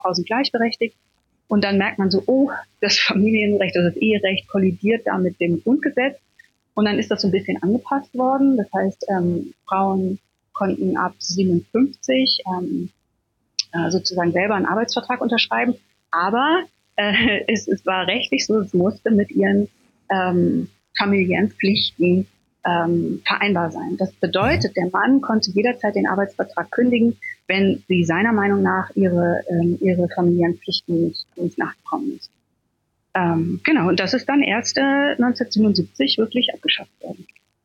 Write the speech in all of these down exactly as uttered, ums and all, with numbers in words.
Frauen sind gleichberechtigt. Und dann merkt man so, oh, das Familienrecht, also das Eherecht kollidiert da mit dem Grundgesetz. Und dann ist das so ein bisschen angepasst worden. Das heißt, ähm, Frauen konnten ab siebenundfünfzig ähm, äh, sozusagen selber einen Arbeitsvertrag unterschreiben. Aber äh, es, es war rechtlich so, es musste mit ihren ähm, familiären Pflichten ähm, vereinbar sein. Das bedeutet, der Mann konnte jederzeit den Arbeitsvertrag kündigen, wenn sie seiner Meinung nach ihre, ähm, ihre familiären Pflichten nicht, nicht nachgekommen ist. Ähm, genau, und das ist dann erst äh, neunzehnhundertsiebenundsiebzig wirklich abgeschafft worden.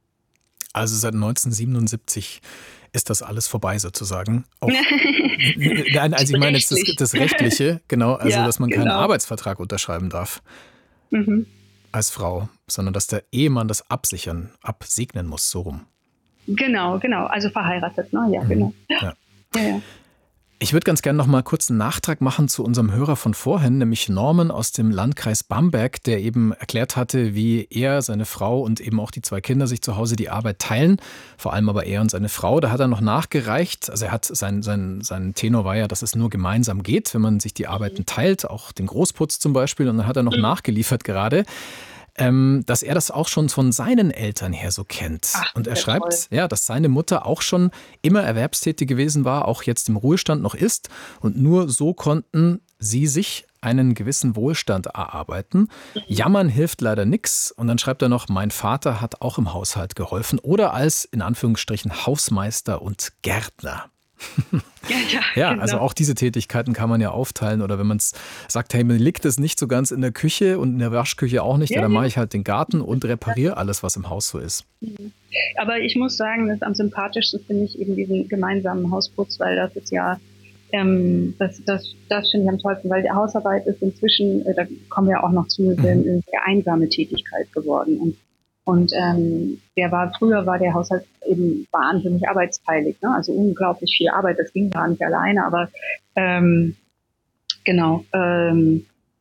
Also seit neunzehnhundertsiebenundsiebzig ist das alles vorbei sozusagen. Auch, nein, also ich meine jetzt das, das Rechtliche, genau, also ja, dass man genau. keinen Arbeitsvertrag unterschreiben darf mhm. als Frau, sondern dass der Ehemann das absichern, absegnen muss, so rum. Genau, genau, also verheiratet, ne? Ja, mhm. genau. Ja. Ja, ja. Ich würde ganz gerne noch mal kurz einen Nachtrag machen zu unserem Hörer von vorhin, nämlich Norman aus dem Landkreis Bamberg, der eben erklärt hatte, wie er, seine Frau und eben auch die zwei Kinder sich zu Hause die Arbeit teilen, vor allem aber er und seine Frau. Da hat er noch nachgereicht, also er hat sein, sein, sein Tenor war ja, dass es nur gemeinsam geht, wenn man sich die Arbeiten teilt, auch den Großputz zum Beispiel, und dann hat er noch mhm. nachgeliefert gerade. Ähm, dass er das auch schon von seinen Eltern her so kennt. Ach, und er schreibt, toll. ja, dass seine Mutter auch schon immer erwerbstätig gewesen war, auch jetzt im Ruhestand noch ist. Und nur so konnten sie sich einen gewissen Wohlstand erarbeiten. Mhm. Jammern hilft leider nichts. Und dann schreibt er noch, mein Vater hat auch im Haushalt geholfen oder als, in Anführungsstrichen, Hausmeister und Gärtner. Ja, ja, ja genau. Also auch diese Tätigkeiten kann man ja aufteilen. Oder wenn man es sagt, hey, mir liegt es nicht so ganz in der Küche und in der Waschküche auch nicht, ja, ja dann mache ich halt den Garten und repariere alles, was im Haus so ist. Aber ich muss sagen, das am sympathischsten finde ich eben diesen gemeinsamen Hausputz, weil das ist ja, ähm, das, das, das finde ich am tollsten, weil die Hausarbeit ist inzwischen, äh, da kommen wir auch noch zu, mhm. eine sehr einsame Tätigkeit geworden. Und Und ähm, der war früher war der Haushalt eben wahnsinnig arbeitsteilig, ne? Also unglaublich viel Arbeit. Das ging gar nicht alleine, aber ähm, genau, ähm,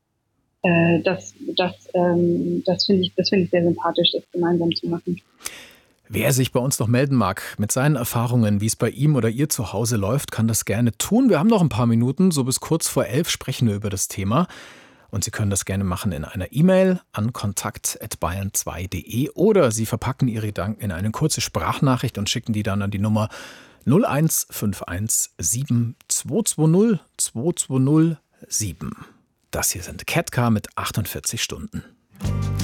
äh, das das ähm, das finde ich das finde ich sehr sympathisch, das gemeinsam zu machen. Wer sich bei uns noch melden mag mit seinen Erfahrungen, wie es bei ihm oder ihr zu Hause läuft, kann das gerne tun. Wir haben noch ein paar Minuten, so bis kurz vor elf sprechen wir über das Thema. Und Sie können das gerne machen in einer E-Mail an kontakt at bayern zwei punkt de oder Sie verpacken Ihre Gedanken in eine kurze Sprachnachricht und schicken die dann an die Nummer null eins fünf eins sieben zwei zwei null zwei zwei null sieben. Das hier sind Ketka mit achtundvierzig Stunden.